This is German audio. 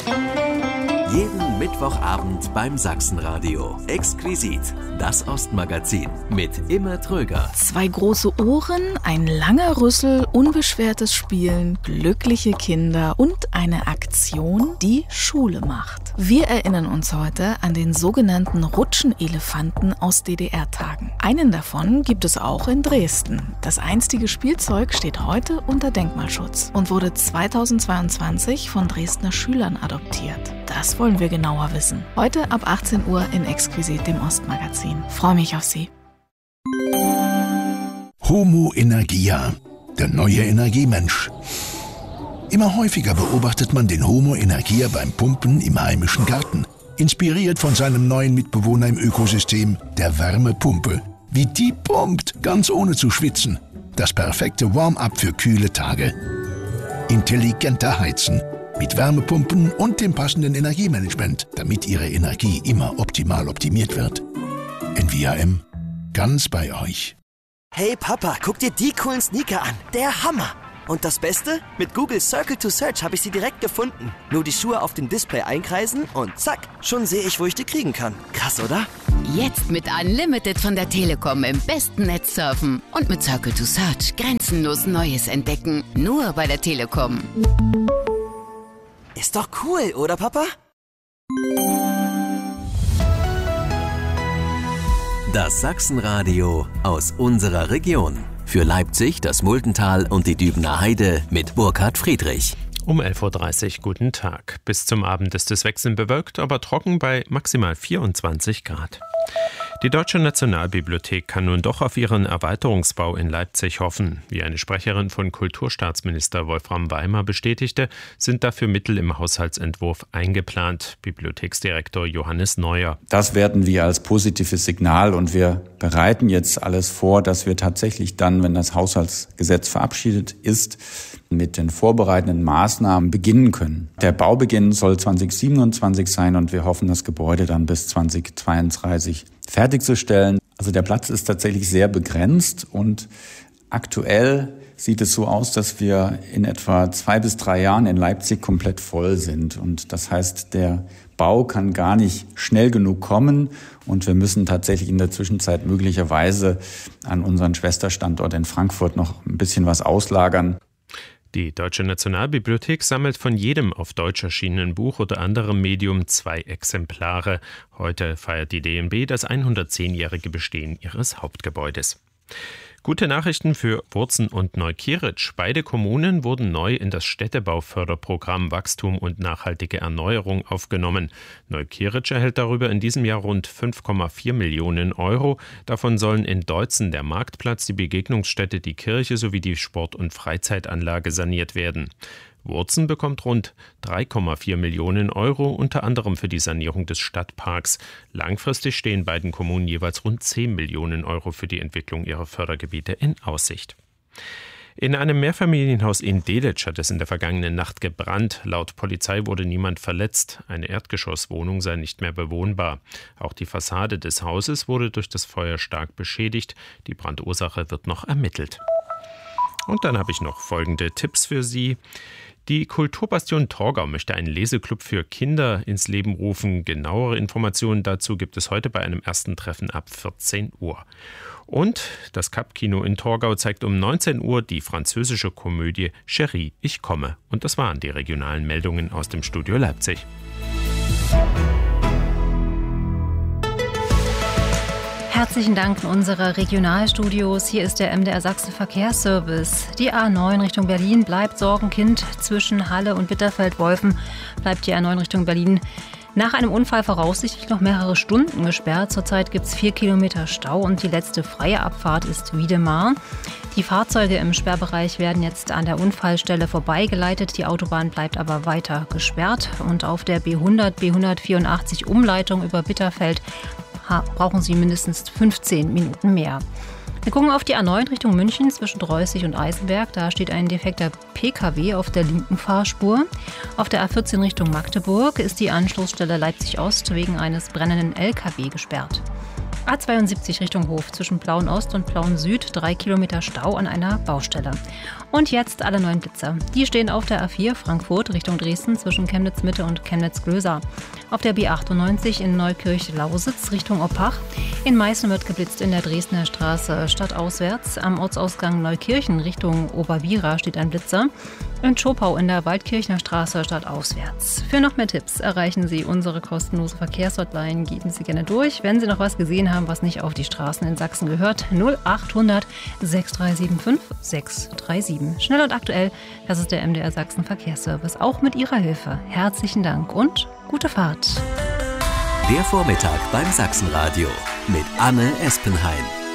Jeden Mittwochabend beim Sachsenradio. Exquisit, das Ostmagazin mit Imme Tröger. 2 große Ohren, ein langer Rüssel, unbeschwertes Spielen, glückliche Kinder und eine Aktion, die Schule macht. Wir erinnern uns heute an den sogenannten Rutschenelefanten aus DDR-Tagen. Einen davon gibt es auch in Dresden. Das einstige Spielzeug steht heute unter Denkmalschutz und wurde 2022 von Dresdner Schülern adoptiert. Das wollen wir genauer wissen. Heute ab 18 Uhr in Exquisit, dem Ostmagazin. Freue mich auf Sie. Homo Energia, der neue Energiemensch. Immer häufiger beobachtet man den Homo Energia beim Pumpen im heimischen Garten. Inspiriert von seinem neuen Mitbewohner im Ökosystem, der Wärmepumpe. Wie die pumpt, ganz ohne zu schwitzen. Das perfekte Warm-up für kühle Tage. Intelligenter Heizen. Mit Wärmepumpen und dem passenden Energiemanagement, damit Ihre Energie immer optimal optimiert wird. NVAM, ganz bei euch. Hey Papa, guck dir die coolen Sneaker an. Der Hammer! Und das Beste? Mit Google Circle to Search habe ich sie direkt gefunden. Nur die Schuhe auf dem Display einkreisen und zack, schon sehe ich, wo ich die kriegen kann. Krass, oder? Jetzt mit Unlimited von der Telekom im besten Netz surfen und mit Circle to Search grenzenlos Neues entdecken. Nur bei der Telekom. Ist doch cool, oder Papa? Das Sachsenradio aus unserer Region. Für Leipzig, das Muldental und die Dübener Heide mit Burkhard Friedrich. Um 11.30 Uhr, guten Tag. Bis zum Abend ist es wechselnd bewölkt, aber trocken bei maximal 24 Grad. Die Deutsche Nationalbibliothek kann nun doch auf ihren Erweiterungsbau in Leipzig hoffen. Wie eine Sprecherin von Kulturstaatsminister Wolfram Weimer bestätigte, sind dafür Mittel im Haushaltsentwurf eingeplant. Bibliotheksdirektor Johannes Neuer. Das werten wir als positives Signal und wir bereiten jetzt alles vor, dass wir tatsächlich dann, wenn das Haushaltsgesetz verabschiedet ist, mit den vorbereitenden Maßnahmen beginnen können. Der Baubeginn soll 2027 sein und wir hoffen, das Gebäude dann bis 2032 fertigzustellen. Also der Platz ist tatsächlich sehr begrenzt und aktuell sieht es so aus, dass wir in etwa 2 bis 3 Jahren in Leipzig komplett voll sind. Und das heißt, der Bau kann gar nicht schnell genug kommen und wir müssen tatsächlich in der Zwischenzeit möglicherweise an unseren Schwesterstandort in Frankfurt noch ein bisschen was auslagern. Die Deutsche Nationalbibliothek sammelt von jedem auf Deutsch erschienenen Buch oder anderem Medium 2 Exemplare. Heute feiert die DNB das 110-jährige Bestehen ihres Hauptgebäudes. Gute Nachrichten für Wurzen und Neukirch. Beide Kommunen wurden neu in das Städtebauförderprogramm Wachstum und nachhaltige Erneuerung aufgenommen. Neukirch erhält darüber in diesem Jahr rund 5,4 Millionen Euro. Davon sollen in Deutzen der Marktplatz, die Begegnungsstätte, die Kirche sowie die Sport- und Freizeitanlage saniert werden. Wurzen bekommt rund 3,4 Millionen Euro, unter anderem für die Sanierung des Stadtparks. Langfristig stehen beiden Kommunen jeweils rund 10 Millionen Euro für die Entwicklung ihrer Fördergebiete in Aussicht. In einem Mehrfamilienhaus in Delitzsch hat es in der vergangenen Nacht gebrannt. Laut Polizei wurde niemand verletzt. Eine Erdgeschosswohnung sei nicht mehr bewohnbar. Auch die Fassade des Hauses wurde durch das Feuer stark beschädigt. Die Brandursache wird noch ermittelt. Und dann habe ich noch folgende Tipps für Sie. Die Kulturbastion Torgau möchte einen Leseclub für Kinder ins Leben rufen. Genauere Informationen dazu gibt es heute bei einem ersten Treffen ab 14 Uhr. Und das Kapp-Kino in Torgau zeigt um 19 Uhr die französische Komödie Chérie, ich komme. Und das waren die regionalen Meldungen aus dem Studio Leipzig. Herzlichen Dank in unsere Regionalstudios. Hier ist der MDR Sachsen Verkehrsservice. Die A9 Richtung Berlin bleibt Sorgenkind. Zwischen Halle und Bitterfeld-Wolfen bleibt die A9 Richtung Berlin nach einem Unfall voraussichtlich noch mehrere Stunden gesperrt. Zurzeit gibt es 4 Kilometer Stau und die letzte freie Abfahrt ist Wiedemar. Die Fahrzeuge im Sperrbereich werden jetzt an der Unfallstelle vorbeigeleitet. Die Autobahn bleibt aber weiter gesperrt. Und auf der B100, B184 Umleitung über Bitterfeld brauchen Sie mindestens 15 Minuten mehr. Wir gucken auf die A9 Richtung München zwischen Dreußig und Eisenberg. Da steht ein defekter Pkw auf der linken Fahrspur. Auf der A14 Richtung Magdeburg ist die Anschlussstelle Leipzig Ost wegen eines brennenden Lkw gesperrt. A72 Richtung Hof zwischen Plauen-Ost und Plauen-Süd, 3 Kilometer Stau an einer Baustelle. Und jetzt alle neuen Blitzer. Die stehen auf der A4 Frankfurt Richtung Dresden zwischen Chemnitz-Mitte und Chemnitz-Glösa. Auf der B98 in Neukirch-Lausitz Richtung Oppach. In Meißen wird geblitzt in der Dresdner Straße stadtauswärts. Am Ortsausgang Neukirchen Richtung Oberwiera steht ein Blitzer. In Schopau in der Waldkirchner Straße stadtauswärts. Für noch mehr Tipps erreichen Sie unsere kostenlose Verkehrshotline. Geben Sie gerne durch, wenn Sie noch was gesehen haben, was nicht auf die Straßen in Sachsen gehört. 0800 6375 637. Schnell und aktuell, das ist der MDR Sachsen Verkehrsservice. Auch mit Ihrer Hilfe. Herzlichen Dank und gute Fahrt. Der Vormittag beim Sachsenradio mit Anne Espenheim.